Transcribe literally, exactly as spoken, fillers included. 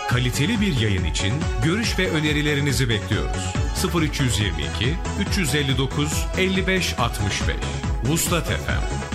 Kaliteli bir yayın için görüş ve önerilerinizi bekliyoruz. sıfır üç yüz yirmi iki üç yüz elli dokuz elli beş altmış beş Vuslat F M